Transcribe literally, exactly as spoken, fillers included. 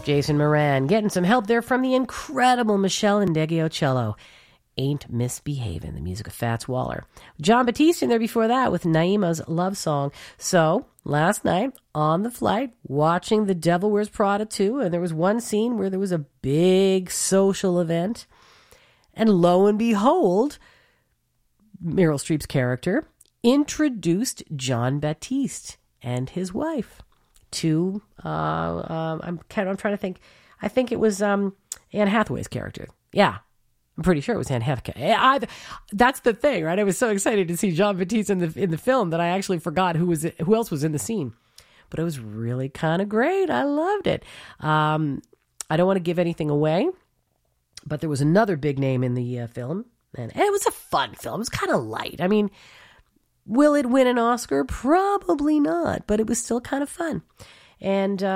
Jason Moran getting some help there from the incredible Michelle Ndegeocello. Ain't Misbehaving, the music of Fats Waller. John Batiste in there before that with Naima's Love Song. So, last night, on the flight, watching The Devil Wears Prada two, and there was one scene where there was a big social event, and lo and behold, Meryl Streep's character introduced John Batiste and his wife to, uh, uh, I'm, I'm trying to think, I think it was um, Anne Hathaway's character. Yeah. I'm pretty sure it was Anne Hathaway. I, that's the thing, right? I was so excited to see John Batiste in the in the film that I actually forgot who was who else was in the scene. But it was really kind of great. I loved it. Um, I don't want to give anything away, but there was another big name in the uh, film, and, and it was a fun film. It was kind of light. I mean, will it win an Oscar? Probably not, but it was still kind of fun. And uh,